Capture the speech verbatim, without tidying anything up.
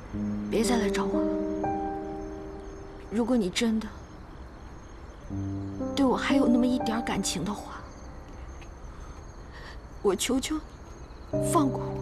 别再来找我了。如果你真的对我还有那么一点感情的话，我求求你，放过我。